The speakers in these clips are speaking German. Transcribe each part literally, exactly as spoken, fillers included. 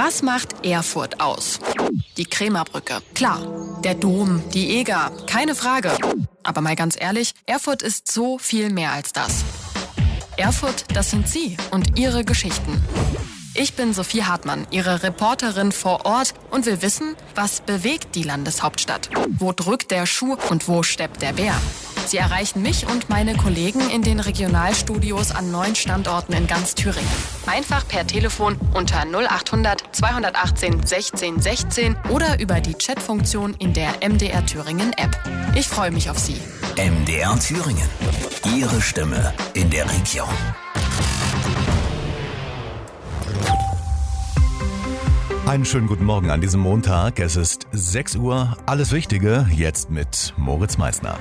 Was macht Erfurt aus? Die Krämerbrücke. Klar. Der Dom, die Eger. Keine Frage. Aber mal ganz ehrlich, Erfurt ist so viel mehr als das. Erfurt, das sind Sie und Ihre Geschichten. Ich bin Sophie Hartmann, Ihre Reporterin vor Ort und will wissen, was bewegt die Landeshauptstadt? Wo drückt der Schuh und wo steppt der Bär? Sie erreichen mich und meine Kollegen in den Regionalstudios an neun Standorten in ganz Thüringen. Einfach per Telefon unter null achthundert zweihundertachtzehn sechzehn sechzehn oder über die Chatfunktion in der M D R Thüringen App. Ich freue mich auf Sie. M D R Thüringen. Ihre Stimme in der Region. Einen schönen guten Morgen an diesem Montag. Es ist sechs Uhr. Alles Wichtige jetzt mit Moritz Meissner.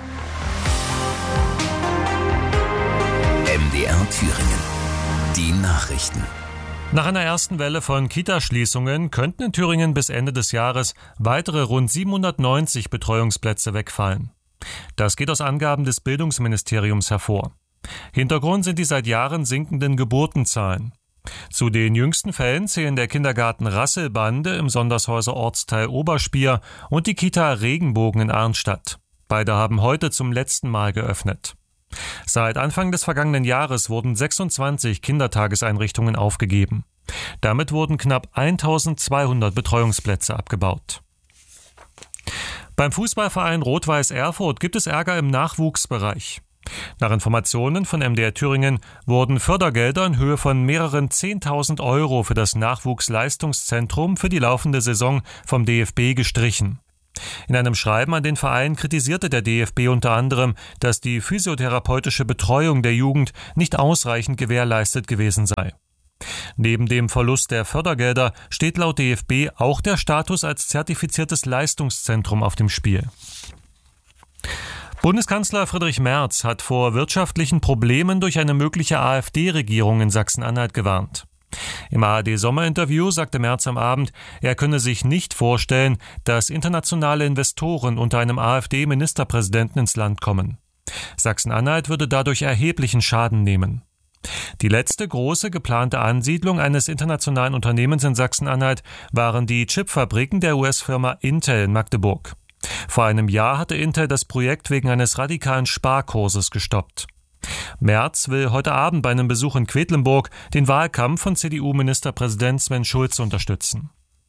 M D R Thüringen. Die Nachrichten. Nach einer ersten Welle von Kitaschließungen könnten in Thüringen bis Ende des Jahres weitere rund siebenhundertneunzig Betreuungsplätze wegfallen. Das geht aus Angaben des Bildungsministeriums hervor. Hintergrund sind die seit Jahren sinkenden Geburtenzahlen. Zu den jüngsten Fällen zählen der Kindergarten Rasselbande im Sondershäuser Ortsteil Oberspier und die Kita Regenbogen in Arnstadt. Beide haben heute zum letzten Mal geöffnet. Seit Anfang des vergangenen Jahres wurden sechsundzwanzig Kindertageseinrichtungen aufgegeben. Damit wurden knapp eintausendzweihundert Betreuungsplätze abgebaut. Beim Fußballverein Rot-Weiß Erfurt gibt es Ärger im Nachwuchsbereich. Nach Informationen von M D R Thüringen wurden Fördergelder in Höhe von mehreren zehntausend Euro für das Nachwuchsleistungszentrum für die laufende Saison vom D F B gestrichen. In einem Schreiben an den Verein kritisierte der D F B unter anderem, dass die physiotherapeutische Betreuung der Jugend nicht ausreichend gewährleistet gewesen sei. Neben dem Verlust der Fördergelder steht laut D F B auch der Status als zertifiziertes Leistungszentrum auf dem Spiel. Bundeskanzler Friedrich Merz hat vor wirtschaftlichen Problemen durch eine mögliche AfD-Regierung in Sachsen-Anhalt gewarnt. Im A R D-Sommerinterview sagte Merz am Abend, er könne sich nicht vorstellen, dass internationale Investoren unter einem AfD-Ministerpräsidenten ins Land kommen. Sachsen-Anhalt würde dadurch erheblichen Schaden nehmen. Die letzte große geplante Ansiedlung eines internationalen Unternehmens in Sachsen-Anhalt waren die Chipfabriken der U S-Firma Intel in Magdeburg. Vor einem Jahr hatte Intel das Projekt wegen eines radikalen Sparkurses gestoppt. Merz will heute Abend bei einem Besuch in Quedlinburg den Wahlkampf von C D U-Ministerpräsident Sven Schulze unterstützen.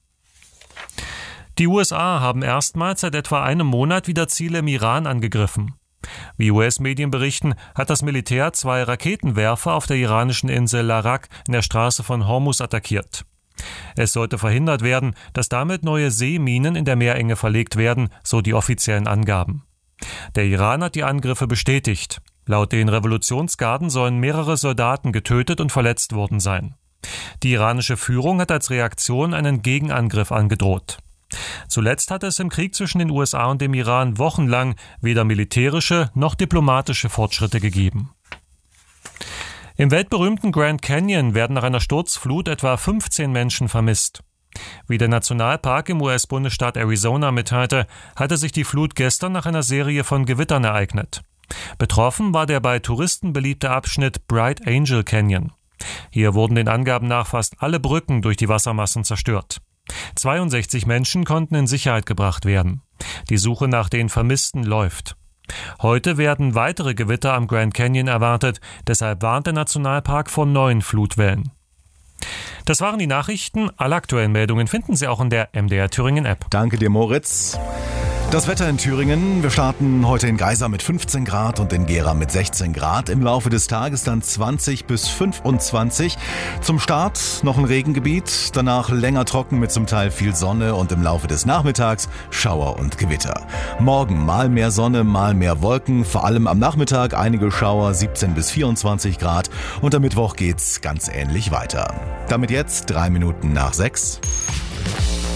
Die U S A haben erstmals seit etwa einem Monat wieder Ziele im Iran angegriffen. Wie U S-Medien berichten, hat das Militär zwei Raketenwerfer auf der iranischen Insel Larak in der Straße von Hormuz attackiert. Es sollte verhindert werden, dass damit neue Seeminen in der Meerenge verlegt werden, so die offiziellen Angaben. Der Iran hat die Angriffe bestätigt. Laut den Revolutionsgarden sollen mehrere Soldaten getötet und verletzt worden sein. Die iranische Führung hat als Reaktion einen Gegenangriff angedroht. Zuletzt hat es im Krieg zwischen den U S A und dem Iran wochenlang weder militärische noch diplomatische Fortschritte gegeben. Im weltberühmten Grand Canyon werden nach einer Sturzflut etwa fünfzehn Menschen vermisst. Wie der Nationalpark im U S-Bundesstaat Arizona mitteilte, hatte sich die Flut gestern nach einer Serie von Gewittern ereignet. Betroffen war der bei Touristen beliebte Abschnitt Bright Angel Canyon. Hier wurden den Angaben nach fast alle Brücken durch die Wassermassen zerstört. zweiundsechzig Menschen konnten in Sicherheit gebracht werden. Die Suche nach den Vermissten läuft. Heute werden weitere Gewitter am Grand Canyon erwartet, deshalb warnt der Nationalpark vor neuen Flutwellen. Das waren die Nachrichten. Alle aktuellen Meldungen finden Sie auch in der M D R Thüringen App. Danke dir, Moritz. Das Wetter in Thüringen. Wir starten heute in Geisa mit fünfzehn Grad und in Gera mit sechzehn Grad. Im Laufe des Tages dann zwanzig bis fünfundzwanzig. Zum Start noch ein Regengebiet, danach länger trocken mit zum Teil viel Sonne und im Laufe des Nachmittags Schauer und Gewitter. Morgen mal mehr Sonne, mal mehr Wolken, vor allem am Nachmittag einige Schauer, siebzehn bis vierundzwanzig Grad und am Mittwoch geht's ganz ähnlich weiter. Damit jetzt drei Minuten nach sechs.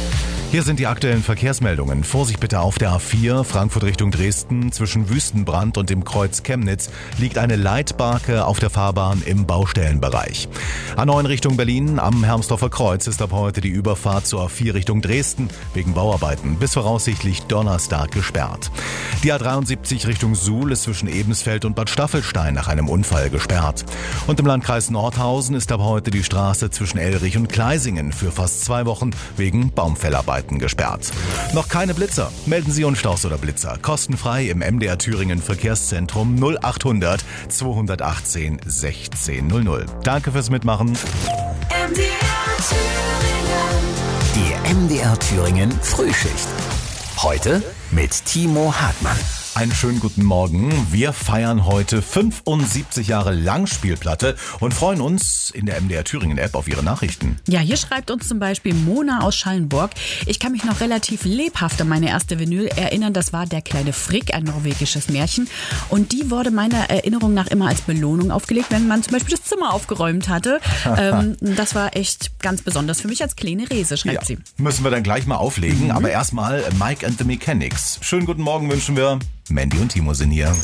Hier sind die aktuellen Verkehrsmeldungen. Vorsicht bitte auf der A vier, Frankfurt Richtung Dresden. Zwischen Wüstenbrand und dem Kreuz Chemnitz liegt eine Leitbarke auf der Fahrbahn im Baustellenbereich. A neun Richtung Berlin, am Hermsdorfer Kreuz ist ab heute die Überfahrt zur A vier Richtung Dresden wegen Bauarbeiten bis voraussichtlich Donnerstag gesperrt. Die A dreiundsiebzig Richtung Suhl ist zwischen Ebensfeld und Bad Staffelstein nach einem Unfall gesperrt. Und im Landkreis Nordhausen ist ab heute die Straße zwischen Elrich und Kleisingen für fast zwei Wochen wegen Baumfellarbeiten gesperrt. Noch keine Blitzer? Melden Sie uns Staus oder Blitzer. Kostenfrei im M D R Thüringen Verkehrszentrum null achthundert zweihundertachtzehn sechzehn null null. Danke fürs Mitmachen. M D R Thüringen. Die M D R Thüringen Frühschicht. Heute mit Timo Hartmann. Einen schönen guten Morgen. Wir feiern heute fünfundsiebzig Jahre Langspielplatte und freuen uns in der M D R Thüringen App auf Ihre Nachrichten. Ja, hier schreibt uns zum Beispiel Mona aus Schallenburg. Ich kann mich noch relativ lebhaft an meine erste Vinyl erinnern. Das war Der kleine Frick, ein norwegisches Märchen. Und die wurde meiner Erinnerung nach immer als Belohnung aufgelegt, wenn man zum Beispiel das Zimmer aufgeräumt hatte. ähm, das war echt ganz besonders für mich als kleine Rese, schreibt ja, sie. Müssen wir dann gleich mal auflegen. Mhm. Aber erstmal Mike and the Mechanics. Schönen guten Morgen wünschen wir. Mandy und Timo sind hier.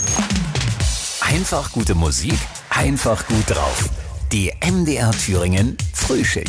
Einfach gute Musik, einfach gut drauf. Die M D R Thüringen Frühschicht.